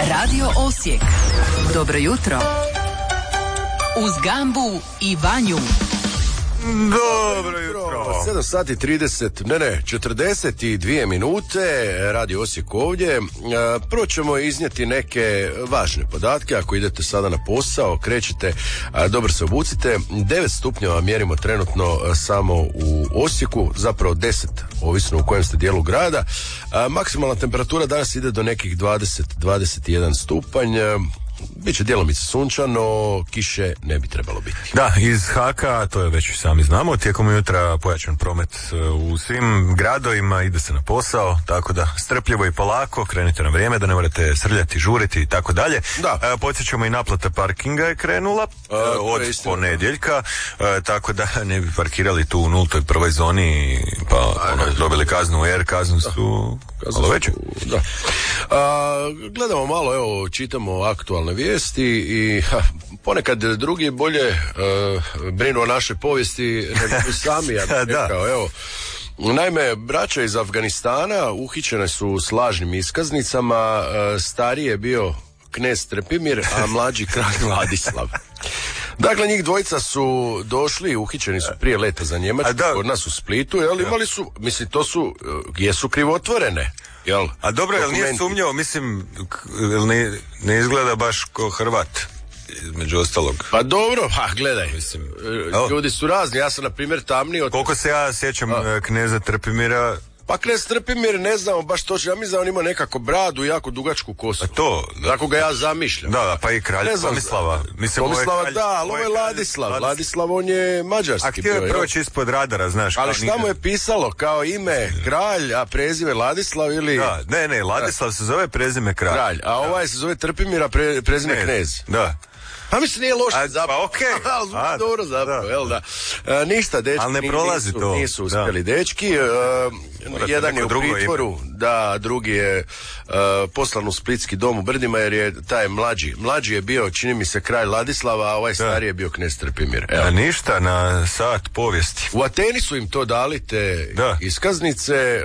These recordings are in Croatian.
Radio Osijek. Dobro jutro. Uz Gambu i Vanju. Dobro jutro. 7 sati 42 minute, Radio Osijek ovdje. Prvo ćemo iznijeti neke važne podatke. Ako idete sada na posao, krećete, dobro se obucite. 9 stupnjeva mjerimo trenutno samo u Osijeku, zapravo 10, ovisno u kojem ste dijelu grada. Maksimalna temperatura danas ide do nekih 20-21 stupanj. Biće djelomice sunčano, kiše ne bi trebalo biti. Da, iz Haka, to je već sami znamo, tijekom jutra pojačan promet u svim gradovima, ide se na posao, tako da strpljivo i polako, krenite na vrijeme, da ne morate srljati, žuriti i tako dalje. Podsjećamo i naplata parkinga je krenula od ponedjeljka, tako da ne bi parkirali tu u nultoj prvoj zoni, pa dobili kaznu jer kaznu su malo veće. Da. Gledamo malo, evo, čitamo aktualne vijesti i ponekad drugi bolje brinu o našoj povijesti nego mi sami, ja bih rekao, evo. Naime, braća iz Afganistana uhićene su s lažnim iskaznicama, stariji je bio knez Trepimir, a mlađi kralj Vladislav. Dakle, njih dvojica su došli, uhićeni su prije leta za Njemačku, kod nas u Splitu, jel, imali su, mislim, to su, jesu krivotvorene, jel? A dobro, jel nije sumnjao, mislim, ne izgleda baš ko Hrvat, između ostalog. Pa dobro, gledaj, mislim, ljudi su razni, ja sam, na primjer, tamniji od... Koliko se ja sjećam kneza Trepimira... Pa knez Trpimir, ne znamo baš točno, ja mislim da on ima nekako bradu i jako dugačku kosu. A to... Tako ga ja zamišljam. Da, pa i kralj Tomislava. Tomislava, da, ali ovo je Ladislav. Ladislav, on je mađarski. A htio je proći ispod radara, znaš. Ali šta mu je pisalo, kao ime kralj, a prezime Ladislav ili... Da, ne, Ladislav se zove, prezime kralj. A ovaj se zove Trpimir, a prezime knez. Da. Pa mislim nije loše zapravo. Pa okej. Ali dobro zapravo, jel da. Ništa, dečki ali ne prolazi nisu uspjeli dečki. Jedan je u pritvoru, drugi je poslan u splitski dom u Brdima jer je taj mlađi je bio, čini mi se, kralj Ladislava, a ovaj stariji je bio knez Trpimir. A ništa, na sat povijesti. U Ateni su im to dali, te iskaznice,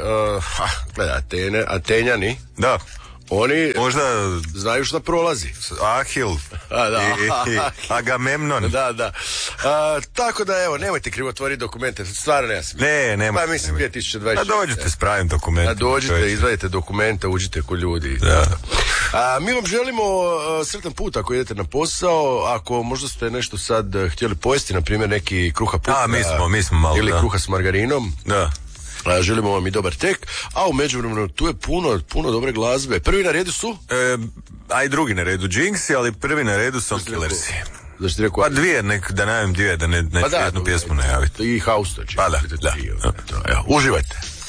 Atenjani. Da. Oni možda znaju šta prolazi. Ahil i Agamemnon. Da. Tako da, evo, nemojte krivotvoriti dokumente, stvarno nema smisla. Nemojte. Pa mislim 2024. A dođite s pravim dokumentom. Dođite, izvadite dokumente, uđite ko ljudi. Da. Mi vam želimo sretan put ako idete na posao, ako možda ste nešto sad htjeli pojesti, na primjer neki kruha puka. Mi smo malo, ili kruha s margarinom. Da. Želimo vam i dobar tek, a u međuvremenu tu je puno dobre glazbe. Prvi na redu su? A i drugi na redu Jinxi, ali prvi na redu su Killersi. Zašto ti rekao? Pa dvije, da najavim dvije, da neću jednu pjesmu najaviti. I House to će. Pa da. Uživajte.